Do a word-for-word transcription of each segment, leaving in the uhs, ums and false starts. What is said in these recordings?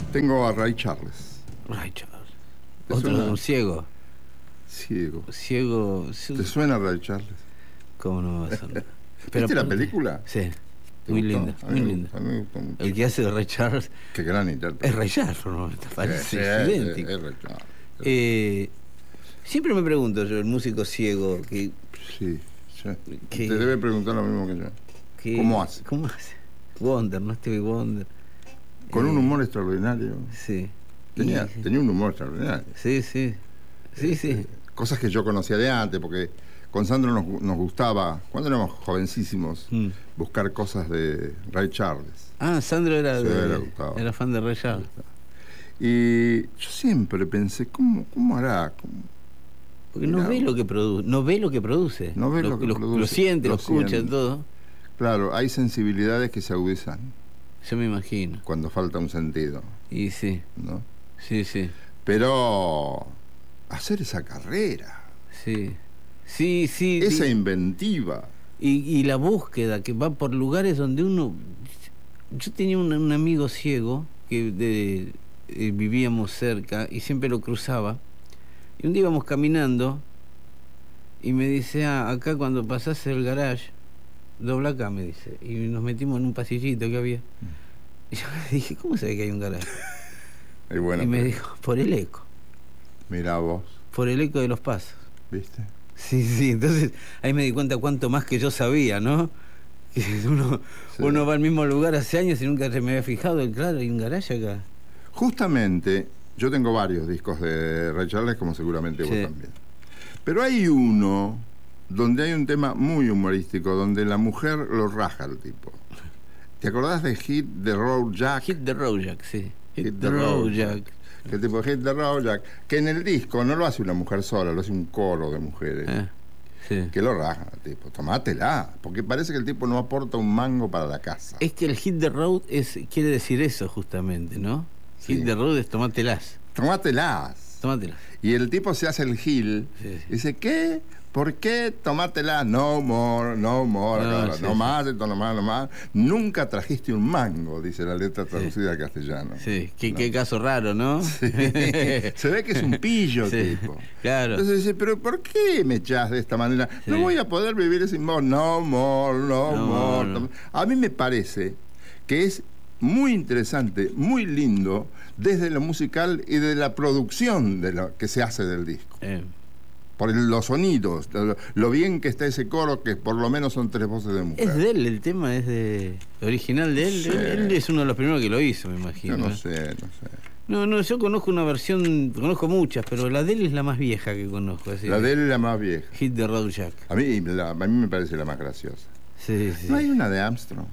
Tengo a Ray Charles. Ray Charles. ¿Te Otro, suena? un ciego. Ciego. Ciego. ¿Te suena Ray Charles? ¿Cómo no va a sonar? ¿Viste la aparte- película? Sí. ¿Te Muy gustó? linda, A mí muy me linda. gustó, a mí me gustó mucho. El que hace de Ray Charles Qué gran intérprete. es Ray Charles, ¿no? Te parece Sí, sí, es- idéntico. es Ray Charles. Eh, siempre me pregunto yo, el músico ciego, que, Sí, sí. ¿Qué? Te debe preguntar lo mismo que yo. que- ¿Cómo hace? ¿Cómo hace? Wonder, ¿no? Stevie Wonder. Con un Eh, humor extraordinario. Sí. Tenía, Y- tenía un humor extraordinario. Sí, sí. Sí, sí. Eh, Cosas que yo conocía de antes, porque con Sandro nos, nos gustaba, cuando éramos jovencísimos, Mm. buscar cosas de Ray Charles. Ah, Sandro era, Sí, de- le gustaba. era fan de Ray Charles. Y yo siempre pensé, ¿cómo, cómo hará? ¿Cómo? Porque no Mirá, ve lo que produce, no ve lo que produce. No ve lo que produce, Lo siente, lo lo, escucha, siente. todo. Claro, hay sensibilidades que se agudizan Yo me imagino. cuando falta un sentido, Y sí, ¿no? sí, sí, Pero hacer esa carrera, sí. Sí, sí. esa sí. inventiva. Y, y la búsqueda que va por lugares donde uno... Yo tenía un, un amigo ciego que de- eh, vivíamos cerca y siempre lo cruzaba. Y un día íbamos caminando y me dice, ah, acá cuando pasás el garage, dobla acá, me dice. Y nos metimos en un pasillito que había. Y yo le dije, ¿cómo sabe que hay un garage? Y bueno, y me pero dijo, por el eco, mirá vos, por el eco de los pasos. ¿viste? Sí, sí, entonces ahí me di cuenta cuánto más que yo sabía, ¿no? Que uno, Sí. uno va al mismo lugar hace años y nunca se me había fijado, y claro, hay un garaje acá. Justamente, yo tengo varios discos de Ray Charles, como seguramente vos Sí. también. Pero hay uno donde hay un tema muy humorístico, donde la mujer lo raja al tipo. ¿Te acordás de Hit the Road Jack? Hit the road, Jack, sí. Hit, Hit the, road, Jack. Que el tipo Hit the Road Jack, que en el disco no lo hace una mujer sola, lo hace un coro de mujeres. Ah, sí. Que lo rajan al tipo, tomátela, porque parece que el tipo no aporta un mango para la casa. Es que el hit the road es, quiere decir eso justamente, ¿no? Sí. Hit the road es tomátelas. Tomátelas. Tomátelas. Y el tipo se hace el gil. Sí, sí. Dice, ¿qué? ¿Por qué tomátela? No more, no more. No, No, sí, no sí. más, esto no más, no más. Nunca trajiste un mango, dice la letra traducida al castellano. Sí, qué, No. qué caso raro, ¿no? Sí. Se ve que es un pillo, Sí, tipo. claro. Entonces dice, ¿pero por qué me echás de esta manera? Sí. No voy a poder vivir sin vos. No more, no, No more. more, no. A mí me parece que es muy interesante, muy lindo, desde lo musical y de la producción de lo que se hace del disco. Eh, Por el- los sonidos, lo, lo bien que está ese coro, que por lo menos son tres voces de mujer. es de él, el tema es de original de él. Sí. él. Él es uno de los primeros que lo hizo, me imagino. Yo no ¿eh? sé, no sé. No, no, yo conozco una versión, conozco muchas, pero la de él es la más vieja que conozco. Así La que- de él es la más vieja. Hit the road, Jack. A mí, la- a mí me parece la más graciosa. Sí, sí. ¿No hay una de Armstrong?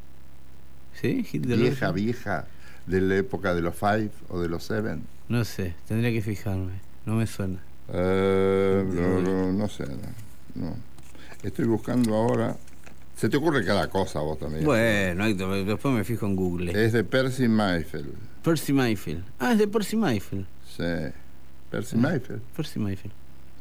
¿Sí? Hit the Vieja, road. Jack. vieja, de la época de los Five o de los Seven. No sé, tendría que fijarme. No me suena. Eh, no, no, no sé, no, no. Estoy buscando ahora. Se te ocurre cada cosa a vos también. Bueno, Héctor, después me fijo en Google. Es de Percy Mayfield. Percy Mayfield. Ah, es de Percy Mayfield. Sí. Percy Mayfield. Percy Mayfield.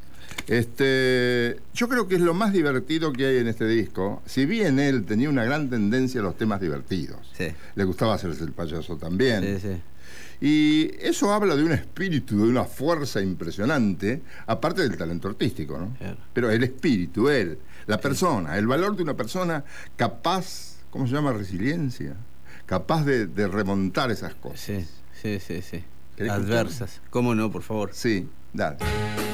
Este, yo creo que es lo más divertido que hay en este disco. Si bien él tenía una gran tendencia a los temas divertidos. Sí. Le gustaba hacerse el payaso también. Sí, sí. Y eso habla de un espíritu, de una fuerza impresionante, aparte del talento artístico, ¿no? Claro. Pero el espíritu, él, la persona, el valor de una persona capaz, ¿cómo se llama? Resiliencia. Capaz de, de remontar esas cosas. Sí, sí, sí, sí. ¿Querés Adversas. ¿Cómo no, por favor? Sí, dale.